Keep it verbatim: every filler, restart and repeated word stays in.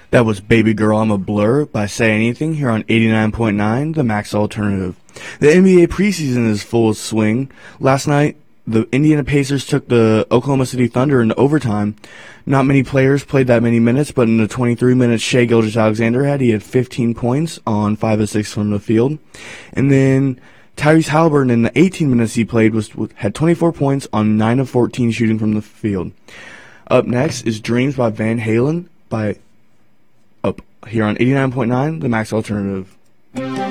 That was Baby Girl I'm a Blur by Say Anything here on eighty-nine point nine, the Max Alternative. The N B A preseason is full swing. Last night, the Indiana Pacers took the Oklahoma City Thunder into overtime. Not many players played that many minutes, but in the twenty-three minutes Shai Gilgeous-Alexander had, he had fifteen points on five of six from the field. And then Tyrese Halliburton, in the eighteen minutes he played, was had twenty-four points on nine of fourteen shooting from the field. Up next is Dreams by Van Halen by up here on eighty-nine point nine, the Max Alternative.